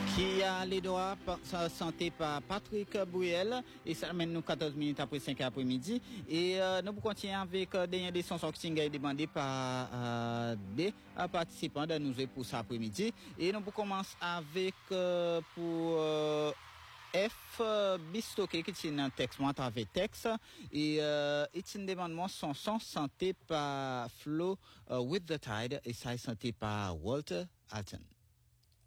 Qui a les droits santé par Patrick Bruel et ça mène nous 14 minutes après 5 après-midi et nous continuer avec des chansons qui sont demandées par des participants de nous pour cet après-midi et nous commencer avec pour F Bistoké qui est un texte moi avec texte et il demande son santé par Flow with the Tide et ça santé par Walter Alton.